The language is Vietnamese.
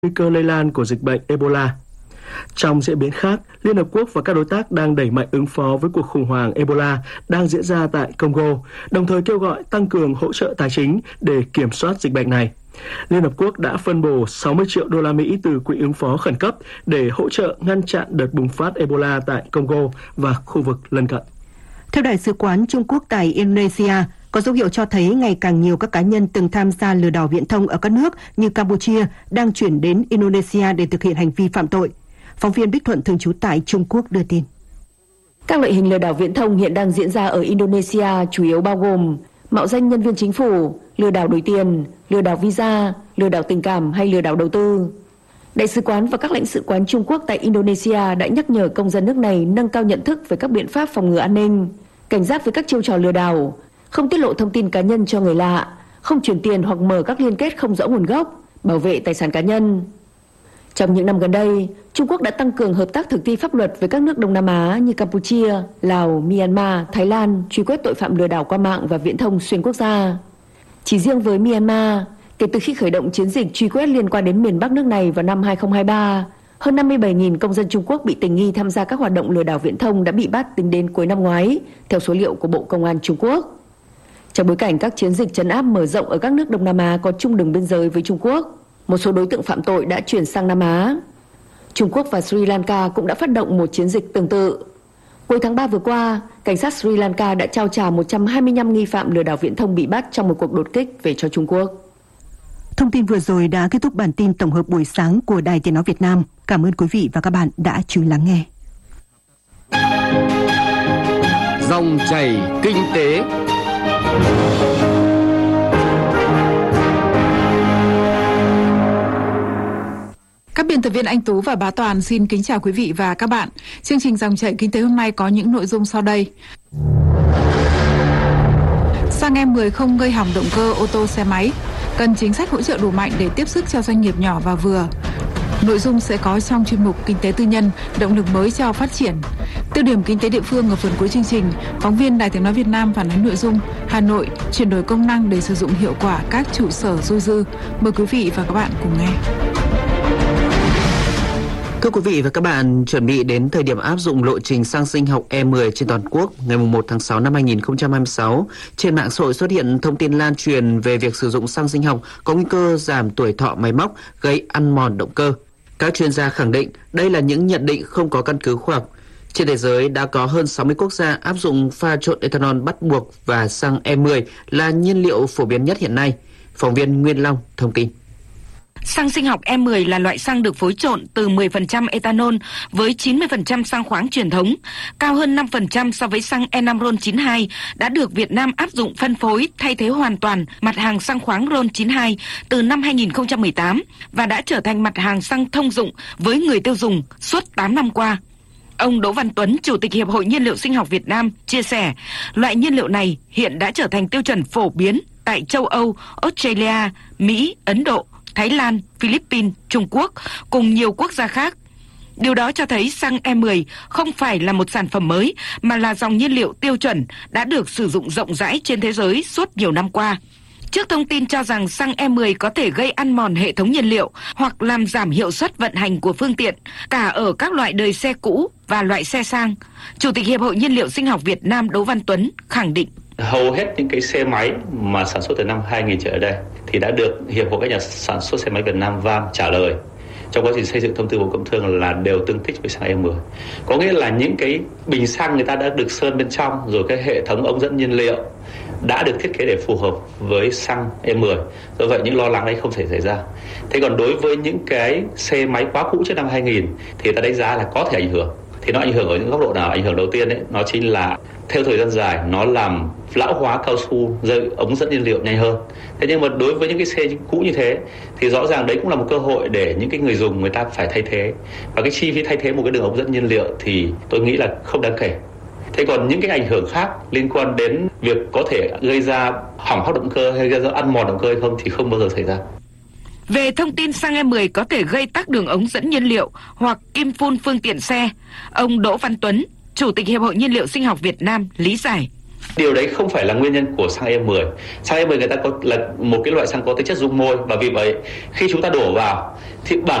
nguy cơ lây lan của dịch bệnh Ebola. Trong diễn biến khác, Liên Hợp Quốc và các đối tác đang đẩy mạnh ứng phó với cuộc khủng hoảng Ebola đang diễn ra tại Congo, đồng thời kêu gọi tăng cường hỗ trợ tài chính để kiểm soát dịch bệnh này. Liên Hợp Quốc đã phân bổ 60 triệu đô la Mỹ từ quỹ ứng phó khẩn cấp để hỗ trợ ngăn chặn đợt bùng phát Ebola tại Congo và khu vực lân cận. Theo Đại sứ quán Trung Quốc tại Indonesia, có dấu hiệu cho thấy ngày càng nhiều các cá nhân từng tham gia lừa đảo viễn thông ở các nước như Campuchia đang chuyển đến Indonesia để thực hiện hành vi phạm tội. Phóng viên Bích Thuận thường trú tại Trung Quốc đưa tin. Các loại hình lừa đảo viễn thông hiện đang diễn ra ở Indonesia chủ yếu bao gồm mạo danh nhân viên chính phủ, lừa đảo đổi tiền, lừa đảo visa, lừa đảo tình cảm hay lừa đảo đầu tư. Đại sứ quán và các lãnh sự quán Trung Quốc tại Indonesia đã nhắc nhở công dân nước này nâng cao nhận thức về các biện pháp phòng ngừa an ninh, cảnh giác với các chiêu trò lừa đảo, không tiết lộ thông tin cá nhân cho người lạ, không chuyển tiền hoặc mở các liên kết không rõ nguồn gốc, bảo vệ tài sản cá nhân. Trong những năm gần đây, Trung Quốc đã tăng cường hợp tác thực thi pháp luật với các nước Đông Nam Á như Campuchia, Lào, Myanmar, Thái Lan truy quét tội phạm lừa đảo qua mạng và viễn thông xuyên quốc gia. Chỉ riêng với Myanmar, kể từ khi khởi động chiến dịch truy quét liên quan đến miền Bắc nước này vào năm 2023, hơn 57.000 công dân Trung Quốc bị tình nghi tham gia các hoạt động lừa đảo viễn thông đã bị bắt tính đến cuối năm ngoái, theo số liệu của Bộ Công an Trung Quốc. Trong bối cảnh các chiến dịch trấn áp mở rộng ở các nước Đông Nam Á có chung đường biên giới với Trung Quốc, một số đối tượng phạm tội đã chuyển sang Nam Á. Trung Quốc và Sri Lanka cũng đã phát động một chiến dịch tương tự. Cuối tháng 3 vừa qua, cảnh sát Sri Lanka đã trao trả 125 nghi phạm lừa đảo viễn thông bị bắt trong một cuộc đột kích về cho Trung Quốc. Thông tin vừa rồi đã kết thúc bản tin tổng hợp buổi sáng của Đài Tiếng nói Việt Nam. Cảm ơn quý vị và các bạn đã chú ý lắng nghe. Dòng chảy kinh tế. Các biên tập viên Anh Tú và Bá Toàn xin kính chào quý vị và các bạn. Chương trình Dòng chảy kinh tế hôm nay có những nội dung sau đây. Xăng E10 không gây hỏng động cơ ô tô xe máy, cần chính sách hỗ trợ đủ mạnh để tiếp sức cho doanh nghiệp nhỏ và vừa. Nội dung sẽ có trong chuyên mục Kinh tế tư nhân, động lực mới cho phát triển. Tiêu điểm kinh tế địa phương ở phần cuối chương trình, phóng viên Đài Tiếng nói Việt Nam phản ánh nội dung Hà Nội chuyển đổi công năng để sử dụng hiệu quả các trụ sở dôi dư. Mời quý vị và các bạn cùng nghe. Thưa quý vị và các bạn, chuẩn bị đến thời điểm áp dụng lộ trình xăng sinh học E10 trên toàn quốc ngày 1 tháng 6 năm 2026, trên mạng xã hội xuất hiện thông tin lan truyền về việc sử dụng xăng sinh học có nguy cơ giảm tuổi thọ máy móc, gây ăn mòn động cơ. Các chuyên gia khẳng định đây là những nhận định không có căn cứ khoa học. Trên thế giới đã có hơn 60 quốc gia áp dụng pha trộn ethanol bắt buộc và xăng E10 là nhiên liệu phổ biến nhất hiện nay. Phóng viên Nguyên Long thông tin. Xăng sinh học E10 là loại xăng được phối trộn từ 10% ethanol với 90% xăng khoáng truyền thống, cao hơn 5% so với xăng E5 RON92, đã được Việt Nam áp dụng phân phối thay thế hoàn toàn mặt hàng xăng khoáng RON92 từ năm 2018 và đã trở thành mặt hàng xăng thông dụng với người tiêu dùng suốt 8 năm qua. Ông Đỗ Văn Tuấn, Chủ tịch Hiệp hội Nhiên liệu Sinh học Việt Nam, chia sẻ, loại nhiên liệu này hiện đã trở thành tiêu chuẩn phổ biến tại châu Âu, Australia, Mỹ, Ấn Độ, Thái Lan, Philippines, Trung Quốc cùng nhiều quốc gia khác. Điều đó cho thấy xăng E10 không phải là một sản phẩm mới mà là dòng nhiên liệu tiêu chuẩn đã được sử dụng rộng rãi trên thế giới suốt nhiều năm qua. Trước thông tin cho rằng xăng E10 có thể gây ăn mòn hệ thống nhiên liệu hoặc làm giảm hiệu suất vận hành của phương tiện, cả ở các loại đời xe cũ và loại xe sang, Chủ tịch Hiệp hội Nhiên liệu Sinh học Việt Nam Đỗ Văn Tuấn khẳng định. Hầu hết những cái xe máy mà sản xuất từ năm 2000 trở đây thì đã được Hiệp hội các nhà sản xuất xe máy Việt Nam VAM trả lời trong quá trình xây dựng thông tư Bộ Công Thương là đều tương thích với xăng E10. Có nghĩa là những cái bình xăng người ta đã được sơn bên trong, rồi cái hệ thống ống dẫn nhiên liệu đã được thiết kế để phù hợp với xăng E10. Do vậy những lo lắng đấy không thể xảy ra. Thế còn đối với những cái xe máy quá cũ trước năm 2000 thì ta đánh giá là có thể ảnh hưởng. Thì nó ảnh hưởng ở những góc độ nào? Ảnh hưởng đầu tiên đấy, nó chính là theo thời gian dài nó làm lão hóa cao su, rơi ống dẫn nhiên liệu nhanh hơn. Thế nhưng mà đối với những cái xe cũ như thế thì rõ ràng đấy cũng là một cơ hội để những cái người dùng người ta phải thay thế. Và cái chi phí thay thế một cái đường ống dẫn nhiên liệu thì tôi nghĩ là không đáng kể. Thế còn những cái ảnh hưởng khác liên quan đến việc có thể gây ra hỏng hóc động cơ hay gây ra ăn mòn động cơ hay không thì không bao giờ xảy ra. Về thông tin xăng E10 có thể gây tắc đường ống dẫn nhiên liệu hoặc kim phun phương tiện xe, ông Đỗ Văn Tuấn, Chủ tịch Hiệp hội Nhiên liệu Sinh học Việt Nam lý giải. Điều đấy không phải là nguyên nhân của xăng E10. Xăng E10 người ta có là một cái loại xăng có tính chất dung môi, và vì vậy khi chúng ta đổ vào thì bản